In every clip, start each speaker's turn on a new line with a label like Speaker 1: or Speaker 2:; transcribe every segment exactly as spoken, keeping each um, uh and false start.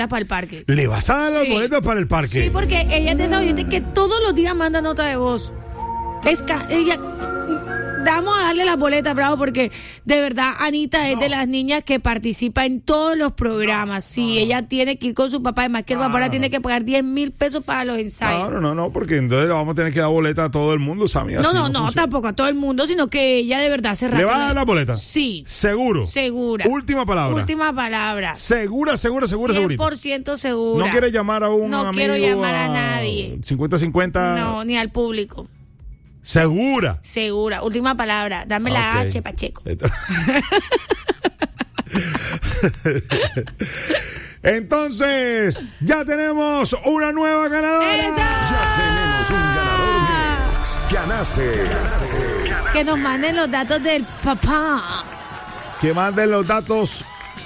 Speaker 1: para el parque.
Speaker 2: ¿Le vas a dar los
Speaker 1: Sí.
Speaker 2: boletos para el parque?
Speaker 1: Sí, porque ella es de esa oyente que todos los días manda nota de voz. Es ca- ella... Vamos a darle las boletas, Bravo, porque de verdad Anita es
Speaker 2: No.
Speaker 1: de las niñas que participa en todos los programas. Sí, ella tiene que ir con su papá, además que el papá ahora tiene que pagar diez mil pesos para los ensayos.
Speaker 2: No, no, no, no, porque entonces le vamos a tener que dar boleta a todo el mundo, Sammy.
Speaker 1: No,
Speaker 2: así
Speaker 1: no, no,
Speaker 2: funciona.
Speaker 1: tampoco a todo el mundo, sino que ella de verdad se
Speaker 2: ¿Le va a dar la boleta?
Speaker 1: Sí.
Speaker 2: ¿Seguro?
Speaker 1: Segura.
Speaker 2: Última palabra.
Speaker 1: Última palabra.
Speaker 2: ¿Segura, segura, segura,
Speaker 1: cien
Speaker 2: segurita?
Speaker 1: por ciento segura.
Speaker 2: ¿No quiere llamar a un
Speaker 1: No
Speaker 2: amigo?
Speaker 1: quiero llamar a nadie.
Speaker 2: cincuenta cincuenta.
Speaker 1: No, ni al público.
Speaker 2: ¿Segura?
Speaker 1: Segura. Última palabra. Dame la
Speaker 2: Ok.
Speaker 1: H, Pacheco.
Speaker 2: Entonces, ya tenemos una nueva ganadora.
Speaker 3: Ya tenemos un ganador mix. Ganaste.
Speaker 1: Que nos manden los datos del papá.
Speaker 2: Que manden los datos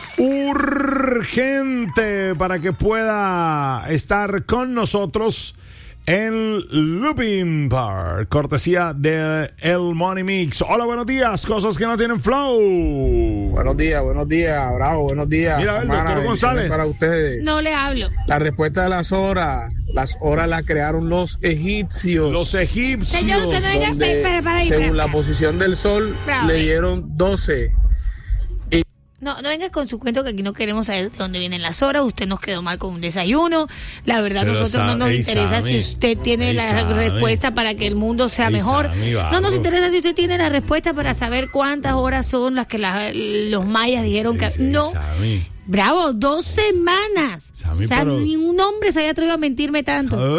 Speaker 2: urgente para que pueda estar con nosotros en Looping Park, cortesía de El Money Mix. Hola, buenos días, cosas que no tienen flow.
Speaker 4: Buenos días, buenos días, Bravo, buenos días.
Speaker 2: Mira, el
Speaker 4: Samara,
Speaker 2: doctor
Speaker 4: bendiciones
Speaker 2: González.
Speaker 4: para ustedes.
Speaker 1: No le hablo.
Speaker 4: La respuesta de las horas, las horas las crearon los egipcios.
Speaker 2: Los egipcios.
Speaker 1: Señor, usted no diga,
Speaker 4: donde,
Speaker 1: para, para ahí,
Speaker 4: según
Speaker 1: para,
Speaker 4: la posición del sol,
Speaker 1: Bravo.
Speaker 4: le dieron doce.
Speaker 1: No, no venga con su cuento que aquí no queremos saber de dónde vienen las horas. Usted nos quedó mal con un desayuno. La verdad,
Speaker 2: Pero
Speaker 1: nosotros no
Speaker 2: Sa-
Speaker 1: nos
Speaker 2: ey,
Speaker 1: interesa
Speaker 2: Sammy,
Speaker 1: si usted tiene
Speaker 2: ey,
Speaker 1: la
Speaker 2: Sammy.
Speaker 1: respuesta para que el mundo sea
Speaker 2: Ey,
Speaker 1: mejor.
Speaker 2: Sammy,
Speaker 1: No nos
Speaker 2: vamos.
Speaker 1: interesa si usted tiene la respuesta para saber cuántas horas son las que la- los mayas dijeron que...
Speaker 2: Sí, sí,
Speaker 1: no.
Speaker 2: Sammy.
Speaker 1: Bravo, dos semanas.
Speaker 2: Sammy,
Speaker 1: o sea,
Speaker 2: pero-
Speaker 1: ni un hombre se haya atrevido a mentirme tanto.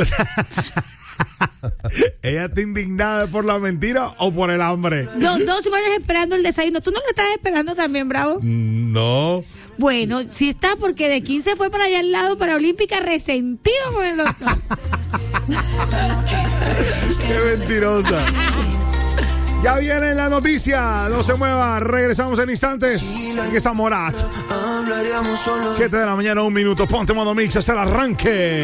Speaker 2: ¿Ella está indignada por la mentira o por el hambre?
Speaker 1: Do- dos semanas esperando el desayuno. ¿Tú no lo estás esperando también, Bravo?
Speaker 2: No.
Speaker 1: Bueno, sí está, porque de quince fue para allá al lado, para Olímpica, resentido con el doctor.
Speaker 2: Qué mentirosa. Ya viene la noticia. No se mueva. Regresamos en instantes. Aquí está Morat. siete de la mañana, un minuto. Ponte modo mix hasta el arranque.